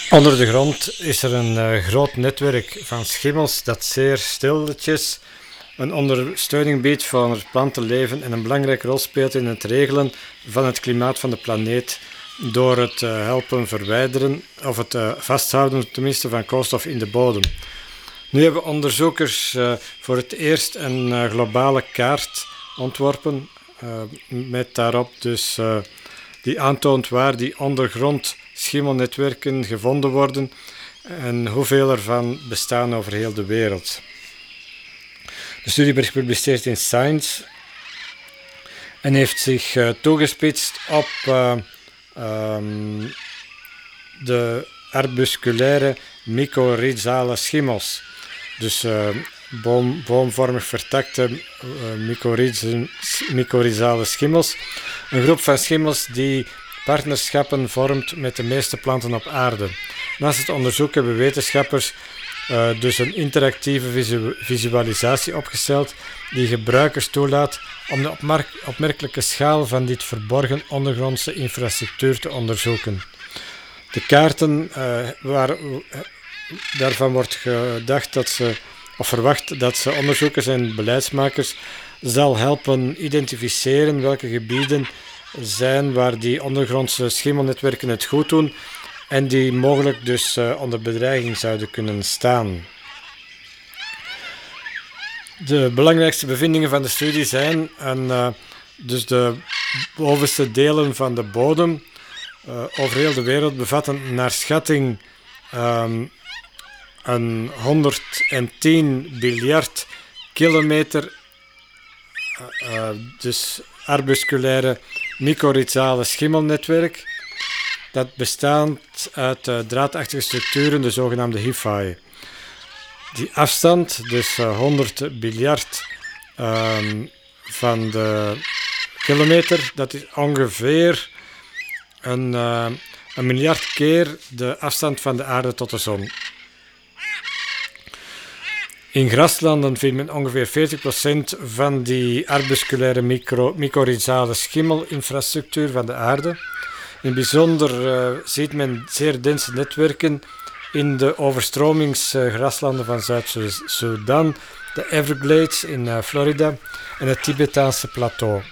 Onder de grond is er een groot netwerk van schimmels dat zeer stilletjes een ondersteuning biedt voor het plantenleven en een belangrijke rol speelt in het regelen van het klimaat van de planeet door het helpen verwijderen of het vasthouden tenminste van koolstof in de bodem. Nu hebben onderzoekers voor het eerst een globale kaart ontworpen met daarop dus die aantoont waar die ondergrond schimmelnetwerken gevonden worden en hoeveel ervan bestaan over heel de wereld. De studie werd gepubliceerd in Science en heeft zich toegespitst op de arbusculaire mycorrhizale schimmels. Dus boomvormig vertakte mycorrhizale schimmels. Een groep van schimmels die partnerschappen vormt met de meeste planten op aarde. Naast het onderzoek hebben wetenschappers dus een interactieve visualisatie opgesteld die gebruikers toelaat om de opmerkelijke schaal van dit verborgen ondergrondse infrastructuur te onderzoeken. De kaarten daarvan wordt gedacht verwacht dat ze onderzoekers en beleidsmakers zal helpen identificeren welke gebieden zijn waar die ondergrondse schimmelnetwerken het goed doen en die mogelijk dus onder bedreiging zouden kunnen staan. De belangrijkste bevindingen van de studie zijn dus de bovenste delen van de bodem over heel de wereld bevatten naar schatting een 110 biljard kilometer dus arbusculaire mycorrhizale schimmelnetwerk. Dat bestaat uit draadachtige structuren, de zogenaamde hyphae. Die afstand, dus 100 biljard van de kilometer, dat is ongeveer een miljard keer de afstand van de aarde tot de zon. In graslanden vindt men ongeveer 40% van die arbusculaire mycorrhizale schimmelinfrastructuur van de aarde. In het bijzonder ziet men zeer dense netwerken in de overstromingsgraslanden van Zuid-Sudan, de Everglades in Florida en het Tibetaanse plateau.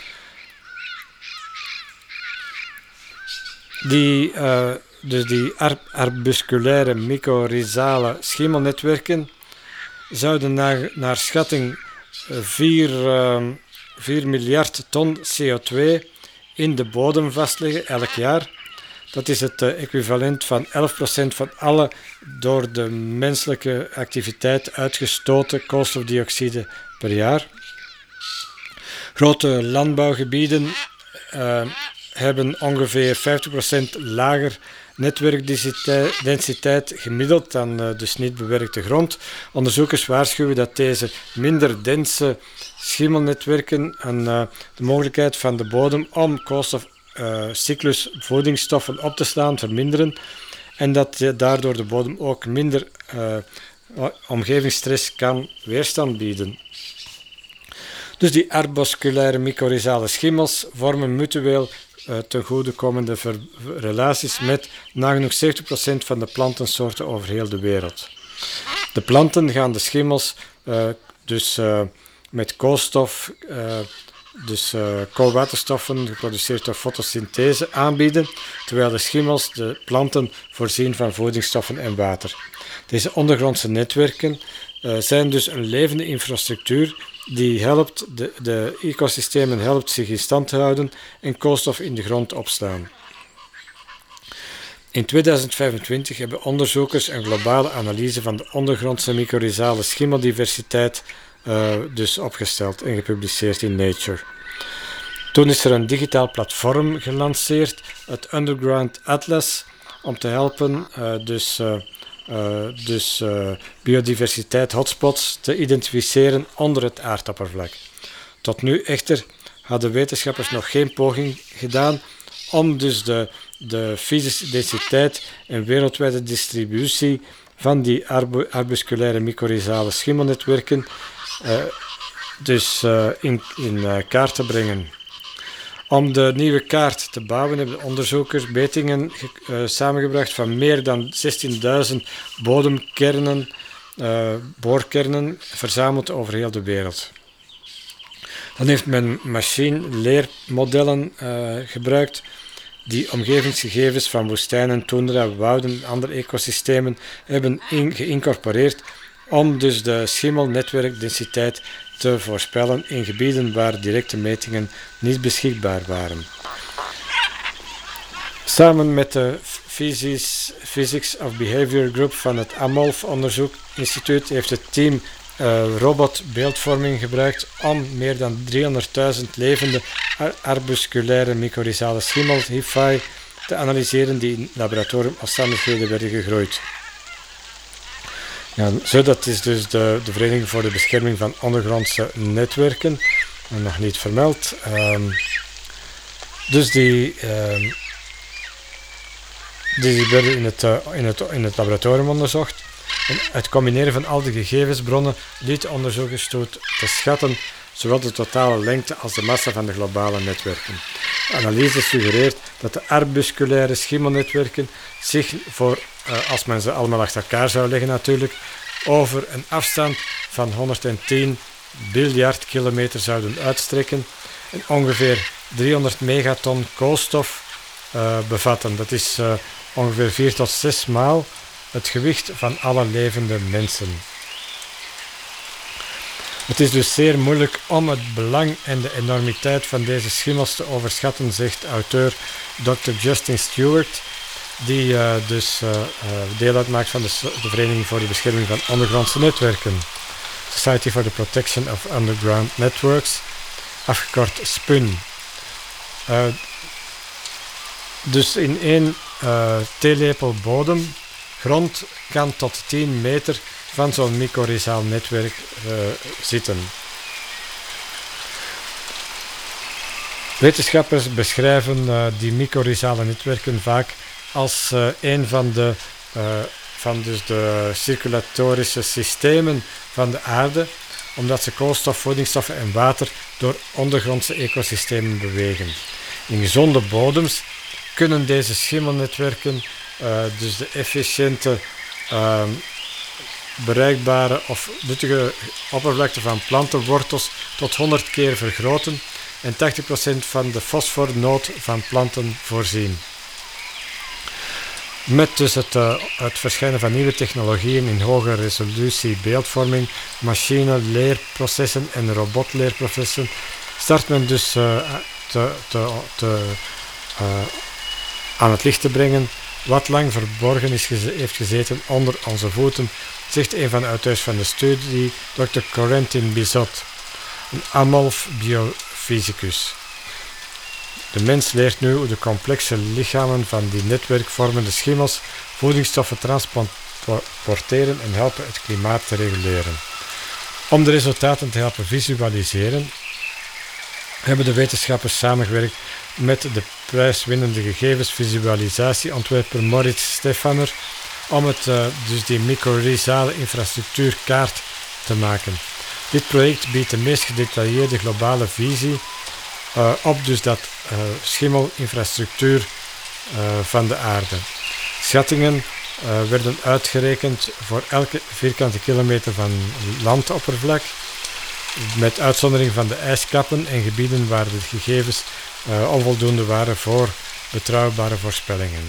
Die arbusculaire mycorrhizale schimmelnetwerken zouden naar schatting 4 miljard ton CO2 in de bodem vastleggen elk jaar. Dat is het equivalent van 11% van alle door de menselijke activiteit uitgestoten koolstofdioxide per jaar. Grote landbouwgebieden hebben ongeveer 50% lager netwerkdensiteit gemiddeld dan dus niet bewerkte grond. Onderzoekers waarschuwen dat deze minder dense schimmelnetwerken de mogelijkheid van de bodem om koolstofcyclus voedingsstoffen op te slaan verminderen en dat daardoor de bodem ook minder omgevingsstress kan weerstand bieden. Dus die arbusculaire mycorrhizale schimmels vormen mutueel ten goede komende relaties met nagenoeg 70% van de plantensoorten over heel de wereld. De planten gaan de schimmels met koolstof, koolwaterstoffen geproduceerd door fotosynthese aanbieden, terwijl de schimmels de planten voorzien van voedingsstoffen en water. Deze ondergrondse netwerken zijn dus een levende infrastructuur die helpt de ecosystemen helpt zich in stand te houden en koolstof in de grond opslaan. In 2025 hebben onderzoekers een globale analyse van de ondergrondse mycorrhizale schimmeldiversiteit dus opgesteld en gepubliceerd in Nature. Toen is er een digitaal platform gelanceerd, het Underground Atlas, om te helpen biodiversiteit hotspots te identificeren onder het aardoppervlak. Tot nu echter hadden wetenschappers nog geen poging gedaan om dus de fysische densiteit en wereldwijde distributie van die arbusculaire mycorrhizale schimmelnetwerken in kaart te brengen. Om de nieuwe kaart te bouwen hebben de onderzoekers metingen samengebracht van meer dan 16.000 bodemkernen, boorkernen, verzameld over heel de wereld. Dan heeft men machine-leermodellen gebruikt die omgevingsgegevens van woestijnen, toendra, wouden en andere ecosystemen hebben geïncorporeerd om dus de schimmelnetwerkdensiteit te voorspellen in gebieden waar directe metingen niet beschikbaar waren. Samen met de Physics of Behavior Group van het Amolph Onderzoek Instituut heeft het team robotbeeldvorming gebruikt om meer dan 300.000 levende arbusculaire mycorrhizale schimmels HIFI te analyseren die in laboratoriumomstandigheden werden gegroeid. Ja, dat is dus de Vereniging voor de Bescherming van Ondergrondse Netwerken, nog niet vermeld. Dus die werden in het laboratorium onderzocht. En het combineren van al die gegevensbronnen liet de onderzoekers toe te schatten zowel de totale lengte als de massa van de globale netwerken. De analyse suggereert dat de arbusculaire schimmelnetwerken zich als men ze allemaal achter elkaar zou leggen natuurlijk, over een afstand van 110 biljard kilometer zouden uitstrekken en ongeveer 300 megaton koolstof bevatten. Dat is ongeveer 4 tot 6 maal het gewicht van alle levende mensen. Het is dus zeer moeilijk om het belang en de enormiteit van deze schimmels te overschatten, zegt auteur Dr. Justin Stewart, die deel uitmaakt van de Vereniging voor de Bescherming van Ondergrondse Netwerken, Society for the Protection of Underground Networks, afgekort SPUN. Dus in 1 theelepel bodemgrond kan tot 10 meter van zo'n mycorrhizaal netwerk zitten. Wetenschappers beschrijven die mycorrhizale netwerken vaak als een van de circulatorische systemen van de aarde, omdat ze koolstof, voedingsstoffen en water door ondergrondse ecosystemen bewegen. In gezonde bodems kunnen deze schimmelnetwerken dus de efficiënte, bereikbare of nuttige oppervlakte van plantenwortels tot 100 keer vergroten en 80% van de fosfornood van planten voorzien. Met dus het verschijnen van nieuwe technologieën in hoge resolutie beeldvorming, machine-leerprocessen en robotleerprocessen start men dus aan het licht te brengen wat lang verborgen heeft gezeten onder onze voeten, zegt een van de auteurs van de studie, Dr. Corentin Bizot, een Amolph biofysicus. De mens leert nu hoe de complexe lichamen van die netwerkvormende schimmels voedingsstoffen transporteren en helpen het klimaat te reguleren. Om de resultaten te helpen visualiseren, hebben de wetenschappers samengewerkt met de prijswinnende gegevensvisualisatieontwerper Moritz Stefaner om dus die mycorrhizale infrastructuurkaart te maken. Dit project biedt de meest gedetailleerde globale visie op dus dat schimmelinfrastructuur van de aarde. Schattingen werden uitgerekend voor elke vierkante kilometer van landoppervlak, met uitzondering van de ijskappen en gebieden waar de gegevens onvoldoende waren voor betrouwbare voorspellingen.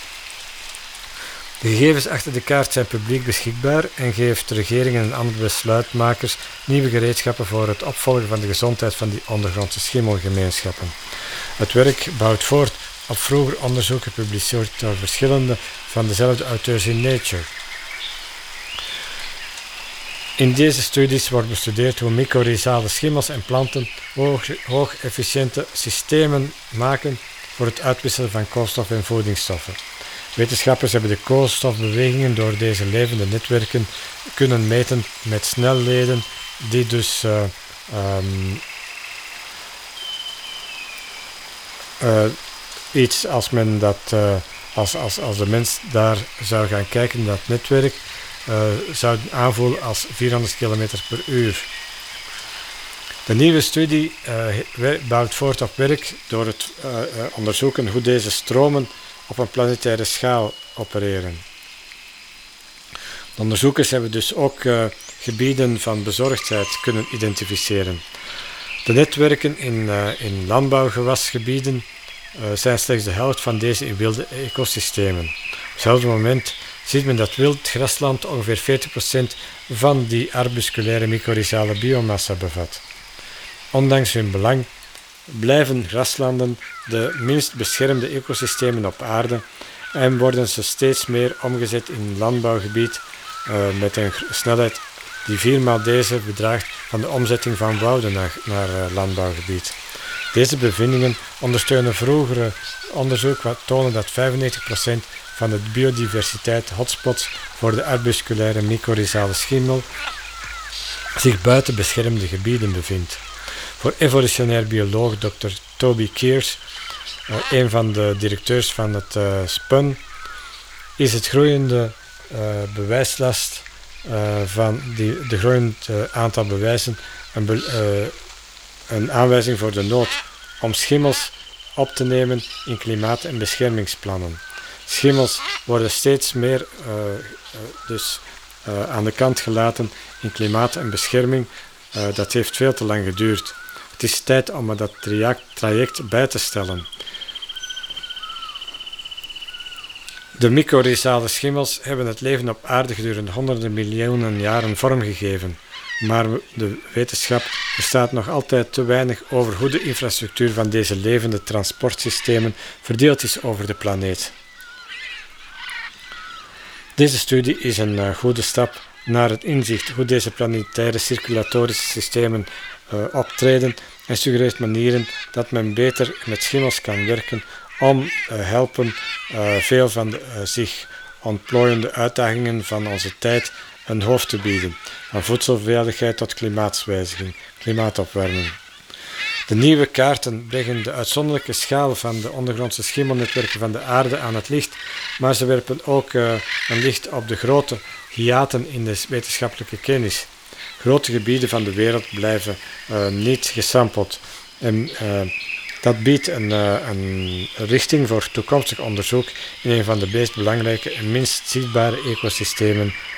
De gegevens achter de kaart zijn publiek beschikbaar en geeft regeringen en andere besluitmakers nieuwe gereedschappen voor het opvolgen van de gezondheid van die ondergrondse schimmelgemeenschappen. Het werk bouwt voort op vroeger onderzoek gepubliceerd door verschillende van dezelfde auteurs in Nature. In deze studies wordt bestudeerd hoe mycorrhizale schimmels en planten hoog-efficiënte systemen maken voor het uitwisselen van koolstof en voedingsstoffen. Wetenschappers hebben de koolstofbewegingen door deze levende netwerken kunnen meten met snelheden die dus iets als men dat als de mens daar zou gaan kijken naar dat netwerk zouden aanvoelen als 400 km per uur. De nieuwe studie bouwt voort op werk door het onderzoeken hoe deze stromen op een planetaire schaal opereren. De onderzoekers hebben dus ook gebieden van bezorgdheid kunnen identificeren. De netwerken in landbouwgewasgebieden zijn slechts de helft van deze in wilde ecosystemen. Op hetzelfde moment ziet men dat wild grasland ongeveer 40% van die arbusculaire mycorrhizale biomassa bevat. Ondanks hun belang blijven graslanden de minst beschermde ecosystemen op aarde en worden ze steeds meer omgezet in landbouwgebied met een snelheid die 4 maal deze bedraagt van de omzetting van wouden naar landbouwgebied. Deze bevindingen ondersteunen vroegere onderzoek wat tonen dat 95% van de biodiversiteit hotspots voor de arbusculaire mycorrhizale schimmel zich buiten beschermde gebieden bevindt. Voor evolutionair bioloog Dr. Toby Kears, een van de directeurs van het SPUN, is het groeiende bewijslast van de groeiend aantal bewijzen een aanwijzing voor de nood om schimmels op te nemen in klimaat- en beschermingsplannen. Schimmels worden steeds meer aan de kant gelaten in klimaat en bescherming. Dat heeft veel te lang geduurd. Het is tijd om dat traject bij te stellen. De mycorrhizale schimmels hebben het leven op aarde gedurende honderden miljoenen jaren vormgegeven, maar de wetenschap bestaat nog altijd te weinig over hoe de infrastructuur van deze levende transportsystemen verdeeld is over de planeet. Deze studie is een goede stap naar het inzicht hoe deze planetaire circulatorische systemen optreden en suggereert manieren dat men beter met schimmels kan werken om helpen veel van de zich ontplooiende uitdagingen van onze tijd een hoofd te bieden, van voedselveiligheid tot klimaatswijziging, klimaatopwarming. De nieuwe kaarten brengen de uitzonderlijke schaal van de ondergrondse schimmelnetwerken van de aarde aan het licht, maar ze werpen ook een licht op de grote hiaten in de wetenschappelijke kennis. Grote gebieden van de wereld blijven niet gesampled en dat biedt een richting voor toekomstig onderzoek in een van de meest belangrijke en minst zichtbare ecosystemen